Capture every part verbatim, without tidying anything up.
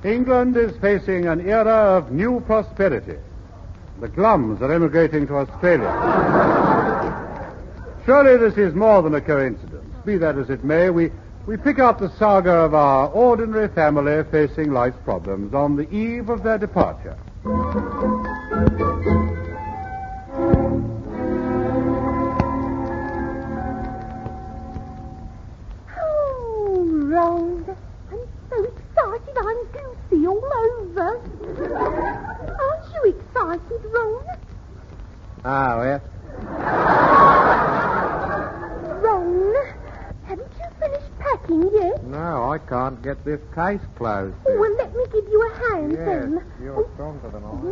England is facing an era of new prosperity. The Glums are emigrating to Australia. Surely this is more than a coincidence. Be that as it may, we, we pick up the saga of our ordinary family facing life's problems on the eve of their departure. Oh, Ron, I'm so excited I'm goosey all over. Aren't you excited, Ron? Oh, yes. Ron, haven't you finished packing yet? No, I can't get this case closed. Oh, well, let me give you a hand Yes, then. you're stronger than I.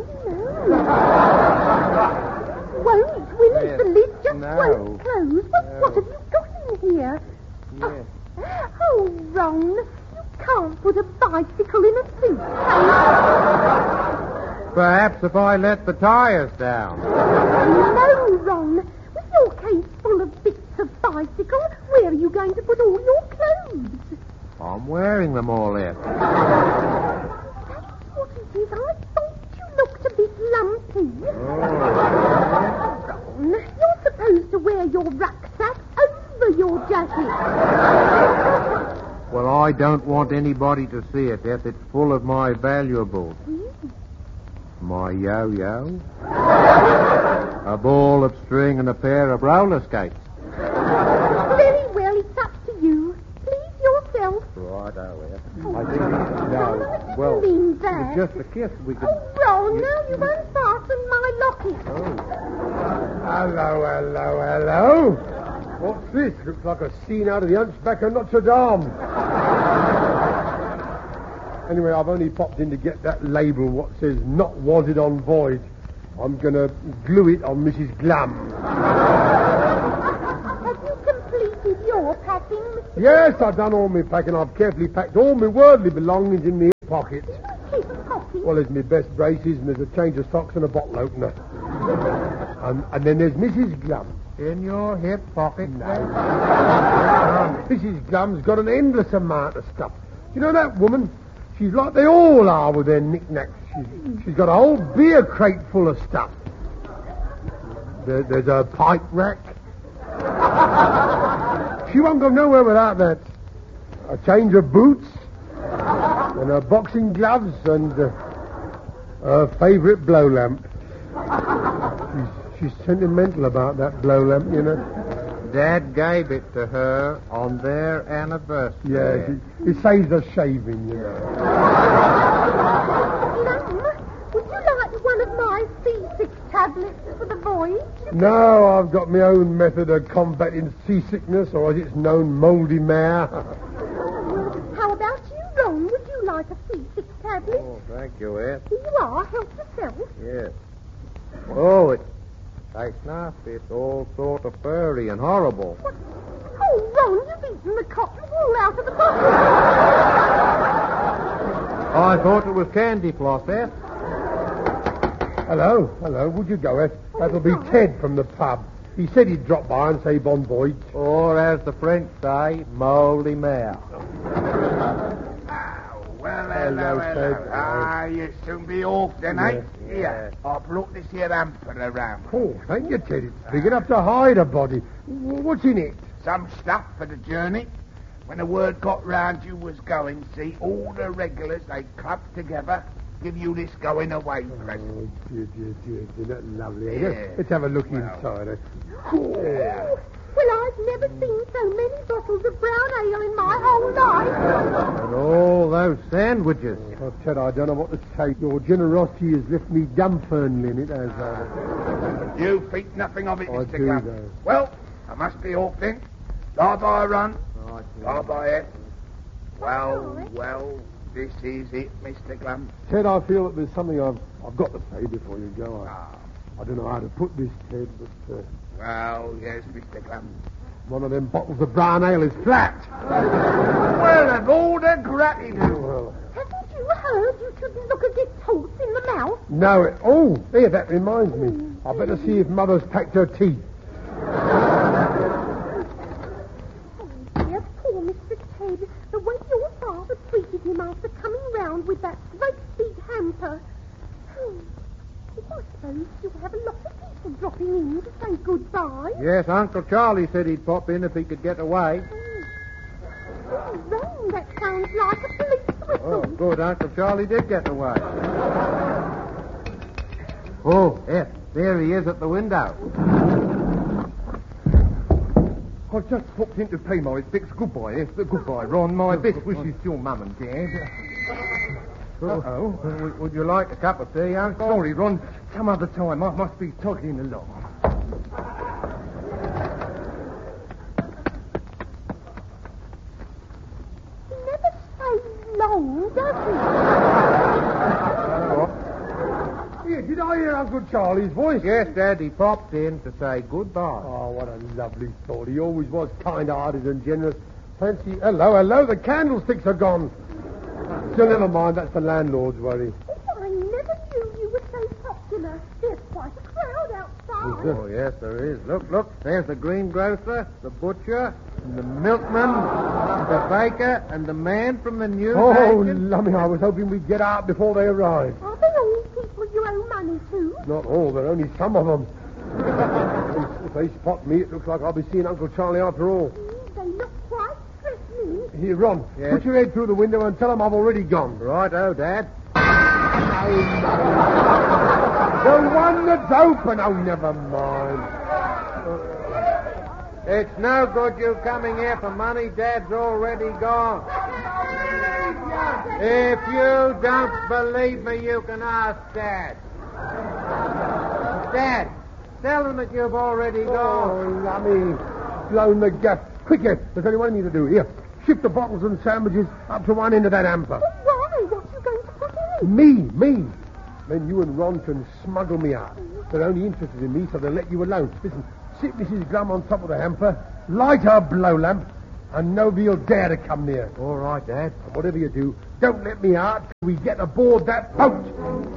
No. Won't, will it? Yes. The lid just No. won't close. What, No. what have you got in here? Yes. Oh, Ron, you can't put a bicycle in a suitcase. Perhaps if I let the tires down. No, Ron. With your case full of bits of bicycle, where are you going to put all your clothes? I'm wearing them all in. That's what it is. I thought you looked a bit lumpy. Oh. Ron, you're supposed to wear your rucksack over your jacket. Well, I don't want anybody to see it, Eth. It's full of my valuables. My yo-yo, a ball of string and a pair of roller skates. Very well, it's up to you. Please yourself. Righto, Eth. Oh, I think, Ron, no, what do you well, mean that? with just a kiss we could... Oh, Ron, now you've unfastened my locket. Hello, hello, hello. What's this? Looks like a scene out of the Hunchback of Notre Dame. Anyway, I've only popped in to get that label what says not wanted on void. I'm going to glue it on Missus Glum. Have you completed your packing, Mister Yes, I've done all my packing. I've carefully packed all my worldly belongings in my hip pockets. Hip pocket? Well, there's my best braces and there's a change of socks and a bottle opener. and, and then there's Missus Glum. In your hip pocket? No. Missus Glum's got an endless amount of stuff. You know that woman? She's like they all are with their knickknacks. She's, she's got a whole beer crate full of stuff. There, there's a pipe rack. She won't go nowhere without that. A change of boots, and her boxing gloves, and uh, her favourite blow lamp. She's, she's sentimental about that blow lamp, you know. Dad gave it to her on their anniversary. Yeah, it, it saves us shaving, you know. Glum, would you like one of my C six tablets for the voyage? No, I've got my own method of combating seasickness, or as it's known, mouldy mare. How about you, Ron? Would you like a C six tablet? Oh, thank you, Eth. Here you are. Help yourself. Yes. Oh, it tastes nasty. It's all sort of furry and horrible. What? Oh, Ron, you've eaten the cotton wool out of the bottle. I thought it was candy floss, Eth. Hello, hello, would you go, Eth? That'll be Ted from the pub. He said he'd drop by and say bon voyage. Or, as the French say, mouldy mare. Well, Hello, hello, hello. Ted. Ah, you soon be off then, eh? Yes, Here, I've brought this here hamper around. Oh, thank you, Ted. It's big enough to hide a body. W- What's in it? Some stuff for the journey. When the word got round you was going, see, all the regulars, they clubbed together, give you this going away present. Oh, dear, dear, dear. Isn't that lovely? Yeah. Let's, let's have a look Well. inside. Eh? Oh, well, I've never seen so many bottles of brown ale in my whole life. And all those sandwiches. Oh, Ted, I don't know what to say. Your generosity has left me dumbfounded in it, as uh, You think nothing of it, I Mister do, Glum. though. Well, I must be off then. Bye-bye, Run. Bye-bye, Ed. Well, well, this is it, Mister Glum. Ted, I feel that there's something I've, I've got to say before you go. I, Ah, I don't know how to put this, Ted, but uh, well, yes, Mister Glum. one of them bottles of brown ale is flat. Well, of all the gratitude. Well, Haven't you heard you shouldn't look a git horse in the mouth? no, it, oh, here, that reminds me. I better see if Mother's packed her teeth. Oh, dear, poor Mister Ted. The way your father treated him after coming round with with that great big hamper. Hmm. I suppose you'll have a lot of people dropping in to say goodbye. Yes, Uncle Charlie said he'd pop in if he could get away. Oh, Ron, that sounds like a police whistle. Oh, good. Uncle Charlie did get away. Oh, yes, there he is at the window. I just popped in to pay my bits. Goodbye, yes. Goodbye, Ron. My best wishes to your mum and dad. Uh-oh. Would, would you like a cup of tea, Uncle? Sorry, Ron. Some other time. I must be toddling along. He never stays long, does he? Here, did I hear Uncle Charlie's voice? Yes, Dad, he popped in to say goodbye. Oh, what a lovely thought. He always was kind-hearted and generous. Fancy... Hello, hello, the candlesticks are gone. Still, never mind, that's the landlord's worry. Oh, I never knew you were so popular. There's quite a crowd outside. Oh, yes, there is. Look, look, there's the greengrocer, the butcher, and the milkman, the baker, and the man from the news Oh, agent. lummy, I was hoping we'd get out before they arrived. Are they all people you owe money to? Not all, but only some of them. If they spot me, it looks like I'll be seeing Uncle Charlie after all. Mm, they look quite threatening. Here, Ron, Yes? put your head through the window and tell them I've already gone. Righto, Dad. The one that's open. Oh, never mind. It's no good you coming here for money. Dad's already gone. If you don't believe me, you can ask Dad. Dad, tell them that you've already Oh, gone. lummy. Blown the gaff. Quick, Ed. There's only one thing to do. Here, shift the bottles and sandwiches up to one end of that hamper. But why? What are you going to put in? Me, me. Then you and Ron can smuggle me out. They're only interested in me, so they'll let you alone. Listen, sit Missus Glum on top of the hamper, light her blow lamp, and nobody'll dare to come near. All right, Dad. And whatever you do, don't let me out till we get aboard that boat.